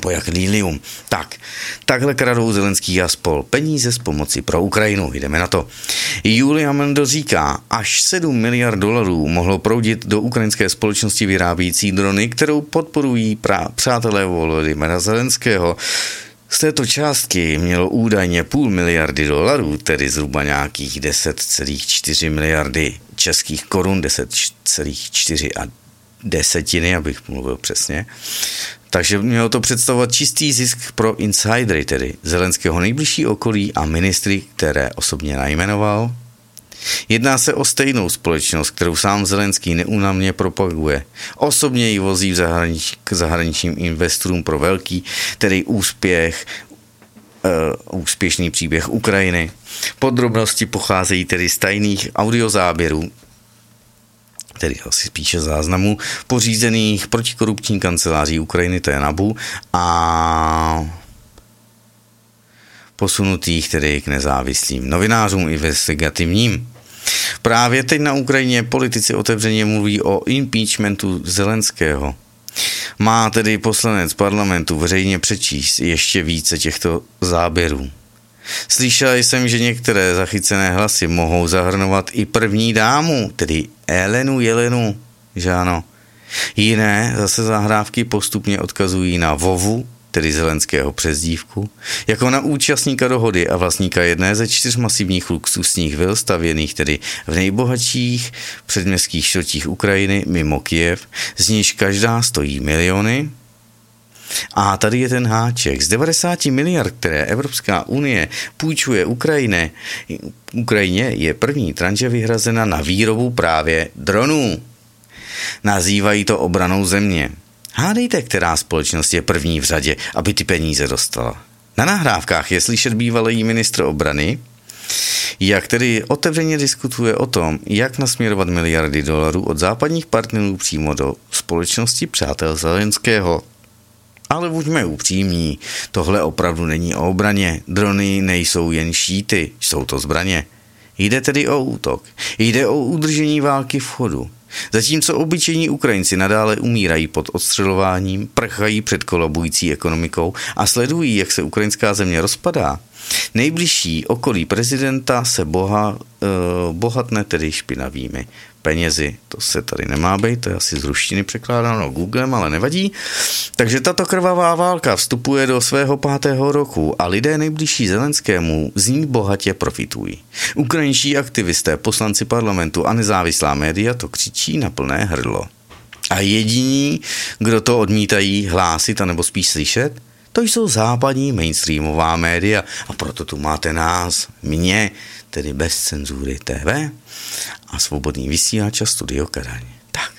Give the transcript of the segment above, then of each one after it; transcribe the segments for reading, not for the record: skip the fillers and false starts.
nebo jak lilium. Takhle kradou Zelenský a spol peníze z pomoci pro Ukrajinu. Jdeme na to. Julia Mendel říká, až 7 miliard dolarů mohlo proudit do ukrajinské společnosti vyrábějící drony, kterou podporují přátelé Volodymyra Zelenského. Z této částky mělo údajně 0,5 miliardy dolarů, tedy zhruba nějakých 10,4 miliardy českých korun, 10,4 a desetiny, abych mluvil přesně. Takže mělo to představovat čistý zisk pro insidery, tedy Zelenského nejbližší okolí a ministry, které osobně najmenoval. Jedná se o stejnou společnost, kterou sám Zelenský neúnavně propaguje. Osobně ji vozí k zahraničním investorům pro velký, tedy úspěšný příběh Ukrajiny. Podrobnosti pocházejí tedy z tajných audiozáběrů, tedy asi spíše záznamů, pořízených protikorupční kanceláří Ukrajiny, to je NABU, a posunutých tedy k nezávislým novinářům investigativním. Právě teď na Ukrajině politici otevřeně mluví o impeachmentu Zelenského. Má tedy poslanec parlamentu veřejně přečíst ještě více těchto záběrů. Slyšel jsem, že některé zachycené hlasy mohou zahrnovat i první dámu, tedy Jelenu, že ano. Jiné zase zahrávky postupně odkazují na Vovu, tedy Zelenského přezdívku, jako na účastníka dohody a vlastníka jedné ze 4 masivních luxusních vil stavěných tedy v nejbohatších předměstských čtvrtích Ukrajiny mimo Kyjev, z níž každá stojí miliony. A tady je ten háček. Z 90 miliard, které Evropská unie půjčuje Ukrajině, je první tranže vyhrazena na výrobu právě dronů. Nazývají to obranou země. Hádejte, která společnost je první v řadě, aby ty peníze dostala. Na nahrávkách je slyšet bývalý ministr obrany, jak tedy otevřeně diskutuje o tom, jak nasměrovat miliardy dolarů od západních partnerů přímo do společnosti přátel Zelenského. Ale buďme upřímní, tohle opravdu není o obraně, drony nejsou jen šíty, jsou to zbraně. Jde tedy o útok, jde o udržení války v chodu. Zatímco obyčejní Ukrajinci nadále umírají pod odstřelováním, prchají před kolabující ekonomikou a sledují, jak se ukrajinská země rozpadá, nejbližší okolí prezidenta se bohatne tedy špinavými penězi. To se tady nemá být, to je asi z ruštiny překládáno Googlem, ale nevadí. Takže tato krvavá válka vstupuje do svého 5. roku a lidé nejbližší Zelenskému z ní bohatě profitují. Ukrajinští aktivisté, poslanci parlamentu a nezávislá média to křičí na plné hrdlo. A jediní, kdo to odmítají hlásit anebo spíš slyšet, to jsou západní mainstreamová média a proto tu máte nás, mě, tedy bez cenzury TV a svobodný vysílač a Studio Kadaň. Tak.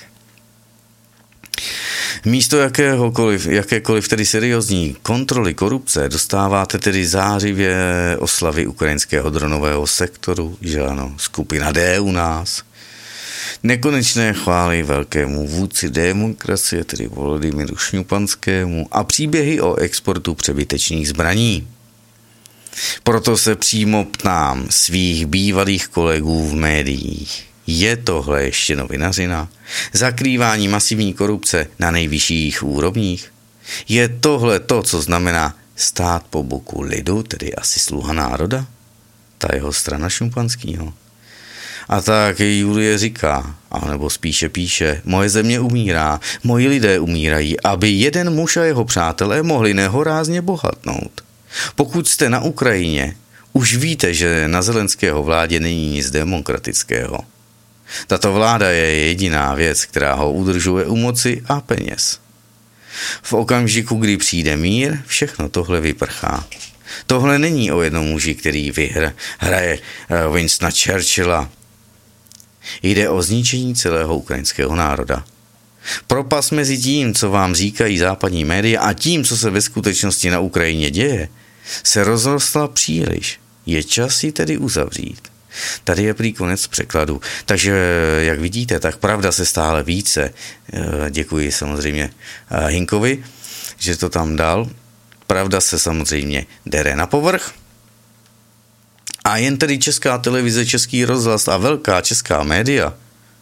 Místo jakékoliv tedy seriózní kontroly korupce dostáváte tedy zářivě oslavy ukrajinského dronového sektoru, že ano, skupina D u nás. Nekonečné chvály velkému vůdci demokracie, tedy Volodymyru Šňupanskému, a příběhy o exportu přebytečných zbraní. Proto se přímo ptám svých bývalých kolegů v médiích. Je tohle ještě novinařina? Zakrývání masivní korupce na nejvyšších úrovních? Je tohle to, co znamená stát po boku lidu, tedy asi sluha národa? Ta jeho strana Šňupanskýho. A tak Julie říká, anebo spíše píše, moje země umírá, moji lidé umírají, aby jeden muž a jeho přátelé mohli nehorázně bohatnout. Pokud jste na Ukrajině, už víte, že na Zelenského vládě není nic demokratického. Tato vláda je jediná věc, která ho udržuje u moci a peněz. V okamžiku, kdy přijde mír, všechno tohle vyprchá. Tohle není o jednom muži, který hraje Winstona Churchilla. Jde o zničení celého ukrajinského národa. Propas mezi tím, co vám říkají západní média, a tím, co se ve skutečnosti na Ukrajině děje, se rozrostla příliš. Je čas ji tedy uzavřít. Tady je prý konec překladu. Takže, jak vidíte, tak pravda se stále více. Děkuji samozřejmě Hinkovi, že to tam dal. Pravda se samozřejmě dere na povrch. A jen tedy Česká televize, Český rozhlas a velká česká média,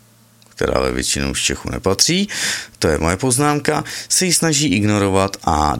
která ve většinou z Čechů nepatří, to je moje poznámka, se ji snaží ignorovat a